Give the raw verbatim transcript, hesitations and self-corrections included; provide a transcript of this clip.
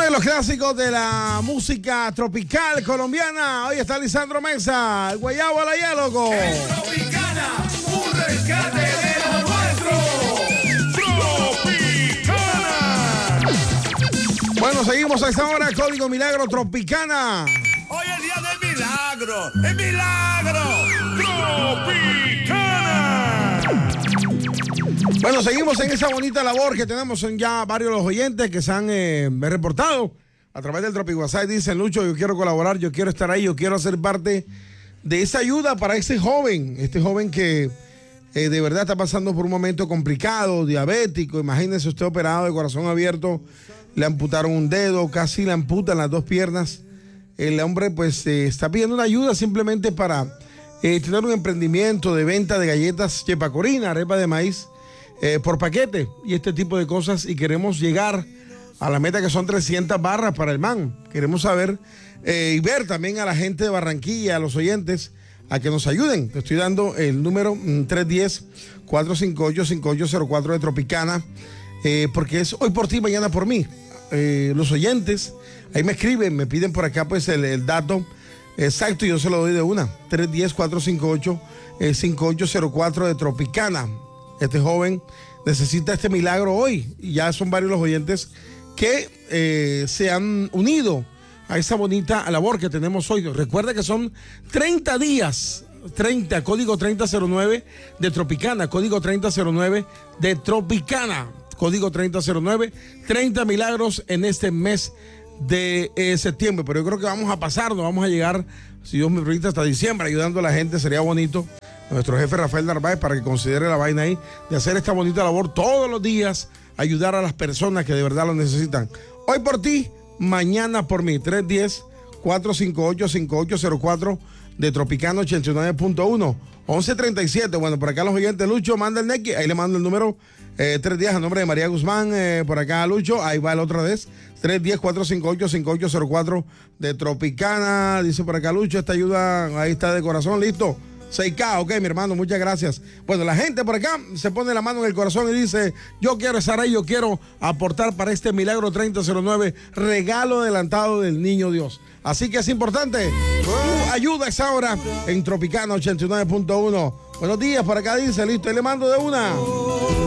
de los clásicos de la música tropical colombiana. Hoy está Lisandro Mesa, el guayabo a la hielo. Tropicana, un rescate de lo nuestro. Tropicana. Bueno, seguimos a esta hora, Código Milagro Tropicana. Hoy es día del milagro, el milagro. Tropicana. Bueno, seguimos en esa bonita labor que tenemos en ya varios de los oyentes que se han eh, reportado a través del Tropic WhatsApp. Dicen, Lucho, yo quiero colaborar, yo quiero estar ahí, yo quiero ser parte de esa ayuda para ese joven, este joven que eh, de verdad está pasando por un momento complicado, diabético. Imagínese usted operado de corazón abierto, le amputaron un dedo, casi le amputan las dos piernas. El hombre pues eh, está pidiendo una ayuda simplemente para eh, tener un emprendimiento de venta de galletas chepacorina, arepa de maíz, Eh, por paquete y este tipo de cosas, y queremos llegar a la meta que son trescientas barras para el man. Queremos saber eh, y ver también a la gente de Barranquilla, a los oyentes, a que nos ayuden. Te estoy dando el número mm, tres uno cero, cuatro cinco ocho, cinco ocho cero cuatro de Tropicana, eh, porque es hoy por ti, mañana por mí. Eh, los oyentes ahí me escriben, me piden por acá pues el, el dato exacto y yo se lo doy de una. tres uno cero, cuatro cinco ocho, cinco ocho cero cuatro de Tropicana. Este joven necesita este milagro hoy y ya son varios los oyentes que eh, se han unido a esa bonita labor que tenemos hoy. Recuerda que son treinta días, treinta, código treinta cero nueve de Tropicana, código treinta cero nueve de Tropicana, código treinta cero nueve, treinta milagros en este mes de eh, septiembre, pero yo creo que vamos a pasarnos, vamos a llegar, si Dios me permite, hasta diciembre ayudando a la gente. Sería bonito nuestro jefe Rafael Narváez para que considere la vaina ahí de hacer esta bonita labor todos los días, ayudar a las personas que de verdad lo necesitan. Hoy por ti, mañana por mí. Tres uno cero, cuatro cinco ocho, cinco ocho cero cuatro de Tropicano ochenta y nueve punto uno, once treinta y siete. Bueno, por acá los oyentes, Lucho, manda el nequi, ahí le mando el número eh, tres días a nombre de María Guzmán, eh, por acá Lucho, ahí va el otra vez, tres uno cero, cuatro cinco ocho, cinco ocho cero cuatro de Tropicana, dice por acá Lucho, esta ayuda, ahí está de corazón, listo. seis K, ok, mi hermano, muchas gracias. Bueno, la gente por acá se pone la mano en el corazón y dice, yo quiero estar ahí, yo quiero aportar para este milagro treinta cero nueve, regalo adelantado del Niño Dios. Así que es importante, tu ayuda es ahora en Tropicano ochenta y nueve punto uno. Buenos días, por acá dice, listo, y le mando de una.